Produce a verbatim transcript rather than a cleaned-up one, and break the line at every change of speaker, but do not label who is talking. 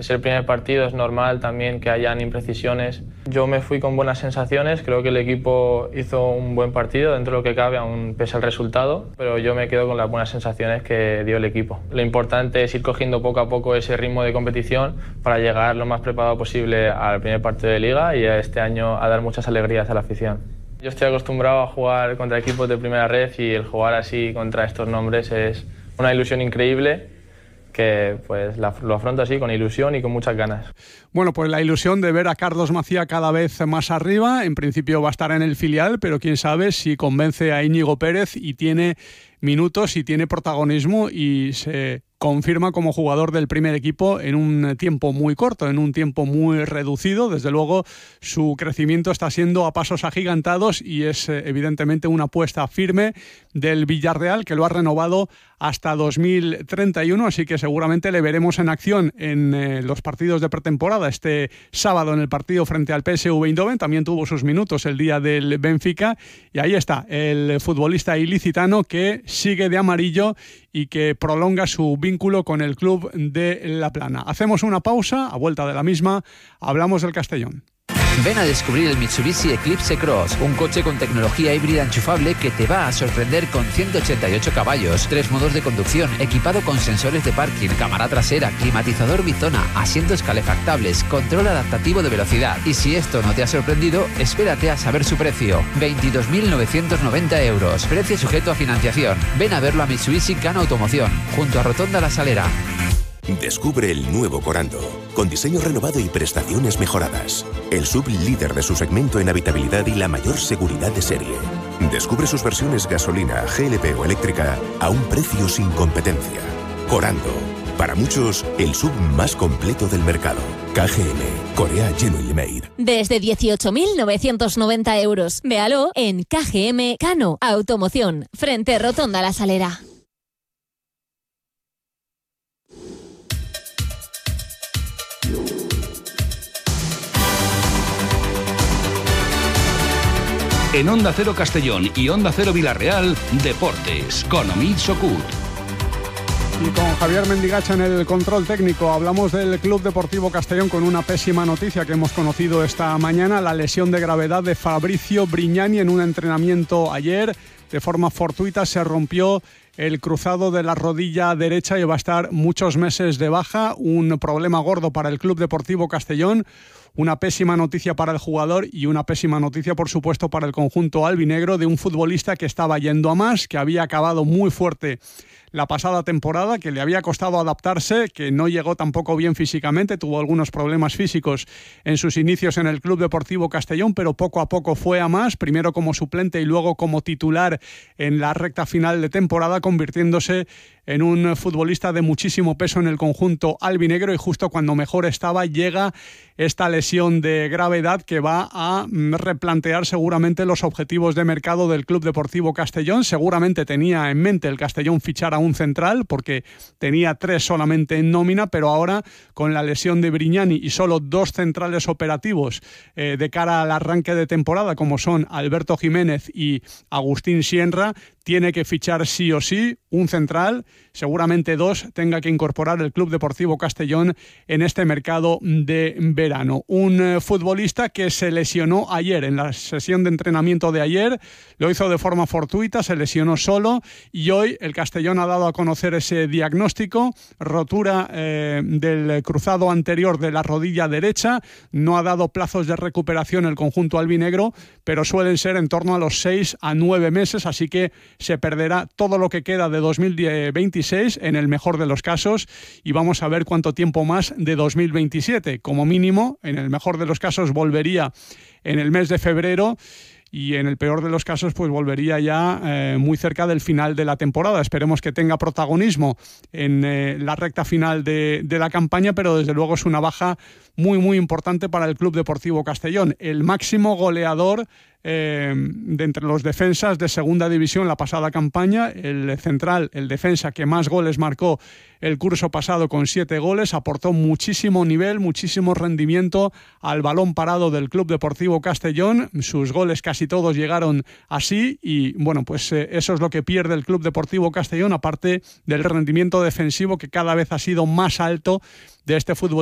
Es el primer partido, es normal también que hayan imprecisiones. Yo me fui con buenas sensaciones, creo que el equipo hizo un buen partido dentro de lo que cabe, aún pese al resultado, pero yo me quedo con las buenas sensaciones que dio el equipo. Lo importante es ir cogiendo poco a poco ese ritmo de competición para llegar lo más preparado posible al primer partido de Liga y este año a dar muchas alegrías a la afición. Yo estoy acostumbrado a jugar contra equipos de primera red y el jugar así contra estos nombres es una ilusión increíble, que pues la, lo afronto así, con ilusión y con muchas ganas.
Bueno, pues la ilusión de ver a Carlos Macía cada vez más arriba. En principio va a estar en el filial, pero quién sabe si convence a Íñigo Pérez y tiene minutos y tiene protagonismo y se confirma como jugador del primer equipo en un tiempo muy corto, en un tiempo muy reducido. Desde luego su crecimiento está siendo a pasos agigantados y es evidentemente una apuesta firme del Villarreal, que lo ha renovado hasta dos mil treinta y uno, así que seguramente le veremos en acción en eh, los partidos de pretemporada. Este sábado en el partido frente al P S V Eindhoven también tuvo sus minutos el día del Benfica y ahí está el futbolista ilicitano que sigue de amarillo y que prolonga su vínculo con el club de La Plana. Hacemos una pausa, a vuelta de la misma hablamos del Castellón.
Ven a descubrir el Mitsubishi Eclipse Cross, un coche con tecnología híbrida enchufable que te va a sorprender con ciento ochenta y ocho caballos, tres modos de conducción, equipado con sensores de parking, cámara trasera, climatizador bizona, asientos calefactables, control adaptativo de velocidad. Y si esto no te ha sorprendido, espérate a saber su precio. veintidós mil novecientos noventa euros. Precio sujeto a financiación. Ven a verlo a Mitsubishi Cano Automoción, junto a Rotonda La Salera.
Descubre el nuevo Corando, con diseño renovado y prestaciones mejoradas. El sub líder de su segmento en habitabilidad y la mayor seguridad de serie. Descubre sus versiones gasolina, G L P o eléctrica a un precio sin competencia. Corando, para muchos, el sub más completo del mercado. K G M, Korea Genuine Made.
Desde dieciocho mil novecientos noventa euros. Véalo en K G M Cano Automoción, frente Rotonda La Salera.
En Onda Cero Castellón y Onda Cero Villarreal, Deportes, con Omid Sokut.
Y con Javier Mendigacha en el control técnico hablamos del Club Deportivo Castellón con una pésima noticia que hemos conocido esta mañana, la lesión de gravedad de Fabrizio Brignani en un entrenamiento ayer. De forma fortuita se rompió el cruzado de la rodilla derecha y va a estar muchos meses de baja, un problema gordo para el Club Deportivo Castellón. Una pésima noticia para el jugador y una pésima noticia, por supuesto, para el conjunto albinegro de un futbolista que estaba yendo a más, que había acabado muy fuerte la pasada temporada, que le había costado adaptarse, que no llegó tampoco bien físicamente, tuvo algunos problemas físicos en sus inicios en el Club Deportivo Castellón, pero poco a poco fue a más, primero como suplente y luego como titular en la recta final de temporada, convirtiéndose en un futbolista de muchísimo peso en el conjunto albinegro, y justo cuando mejor estaba llega esta lesión de gravedad que va a replantear seguramente los objetivos de mercado del Club Deportivo Castellón. Seguramente tenía en mente el Castellón fichar a un central porque tenía tres solamente en nómina, pero ahora con la lesión de Brignani y solo dos centrales operativos eh, de cara al arranque de temporada, como son Alberto Jiménez y Agustín Sienra, tiene que fichar sí o sí un central, seguramente dos tenga que incorporar el Club Deportivo Castellón en este mercado de verano. Un eh, futbolista que se lesionó ayer en la sesión de entrenamiento de ayer, lo hizo de forma fortuita, se lesionó solo y hoy el Castellón ha dado a conocer ese diagnóstico, rotura eh, del cruzado anterior de la rodilla derecha. No ha dado plazos de recuperación el conjunto albinegro, pero suelen ser en torno a los seis a nueve meses, así que se perderá todo lo que queda de dos mil veintiséis en el mejor de los casos y vamos a ver cuánto tiempo más de dos mil veintisiete. Como mínimo, en el mejor de los casos volvería en el mes de febrero y en el peor de los casos pues volvería ya eh, muy cerca del final de la temporada. Esperemos que tenga protagonismo en eh, la recta final de, de la campaña, pero desde luego es una baja muy muy importante para el Club Deportivo Castellón. El máximo goleador eh, de entre los defensas de segunda división la pasada campaña, el central, el defensa que más goles marcó el curso pasado con siete goles, aportó muchísimo nivel, muchísimo rendimiento al balón parado del Club Deportivo Castellón. Sus goles casi todos llegaron así y bueno, pues eh, eso es lo que pierde el Club Deportivo Castellón, aparte del rendimiento defensivo que cada vez ha sido más alto de este fútbol.